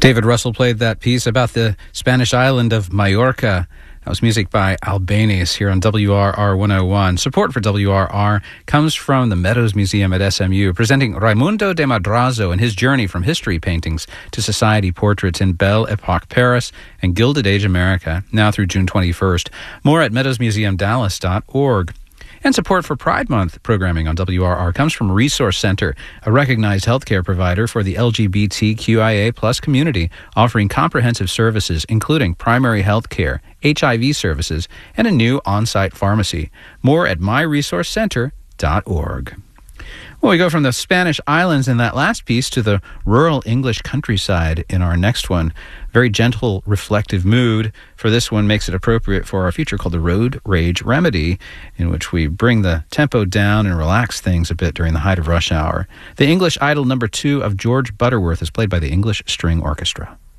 David Russell played that piece about the Spanish island of Majorca. That was music by Albanese here on WRR 101. Support for WRR comes from the Meadows Museum at SMU, presenting Raimundo de Madrazo and his journey from history paintings to society portraits in Belle Epoque Paris and Gilded Age America, now through June 21st. More at meadowsmuseumdallas.org. And support for Pride Month programming on WRR comes from Resource Center, a recognized healthcare provider for the LGBTQIA+ community, offering comprehensive services including primary health care, HIV services, and a new on-site pharmacy. More at myresourcecenter.org. Well, we go from the Spanish islands in that last piece to the rural English countryside in our next one. Very gentle, reflective mood for this one makes it appropriate for our feature called the Road Rage Remedy, in which we bring the tempo down and relax things a bit during the height of rush hour. The English Idol No. 2 of George Butterworth is played by the English String Orchestra.